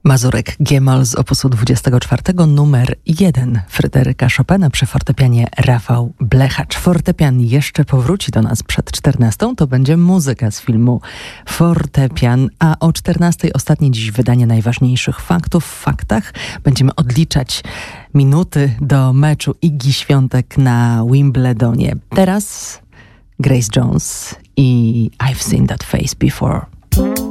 Mazurek G-moll z opusu 24, numer 1 Fryderyka Chopina przy fortepianie Rafał Blechacz. Fortepian jeszcze powróci do nas przed 14. To będzie muzyka z filmu Fortepian, a o 14 ostatnie dziś wydanie najważniejszych faktów w faktach. Będziemy odliczać minuty do meczu Iggy Świątek na Wimbledonie. Teraz Grace Jones i I've Seen That Face Before.